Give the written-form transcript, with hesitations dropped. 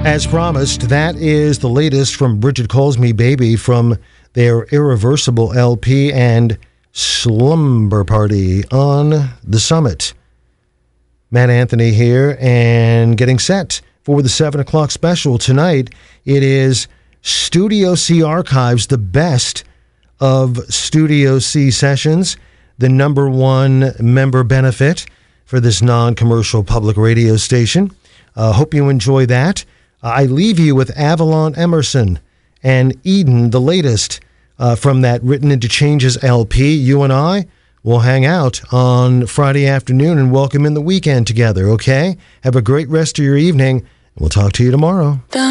As promised, that is the latest from Bridget Calls Me Baby from their Irreversible LP and Slumber Party on the Summit. Matt Anthony here and getting set for the 7 o'clock special. Tonight, it is Studio C Archives, the best of Studio C sessions, the number one member benefit for this non-commercial public radio station. Hope you enjoy that. I leave you with Avalon Emerson and Eden, the latest from that Written into Changes LP. You and I will hang out on Friday afternoon and welcome in the weekend together, okay? Have a great rest of your evening, and we'll talk to you tomorrow.